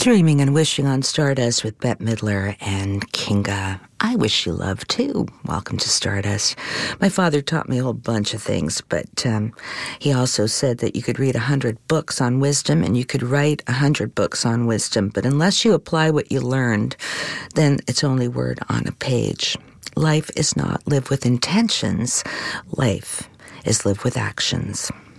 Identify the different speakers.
Speaker 1: Dreaming and Wishing on Stardust with Bette Midler and Kinga. I wish you love, too. Welcome to Stardust. My father taught me a whole bunch of things, but he also said that you could read 100 books on wisdom and you could write 100 books on wisdom, but unless you apply what you learned, then it's only word on a page. Life is not live with intentions. Life is live with actions.